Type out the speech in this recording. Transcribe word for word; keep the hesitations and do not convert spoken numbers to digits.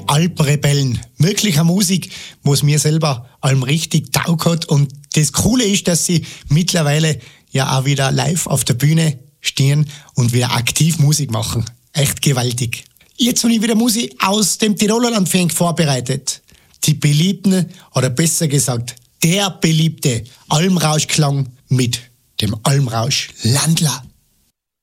Alpenrebellen. Möglicher Musik, wo es mir selber allem richtig taugt hat. Und das Coole ist, dass sie mittlerweile ja auch wieder live auf der Bühne stehen und wieder aktiv Musik machen. Echt gewaltig. Jetzt habe ich wieder Musik aus dem Tiroler Land für euch vorbereitet. Die beliebten, oder besser gesagt, der beliebte Almrauschklang mit dem Almrausch Landler.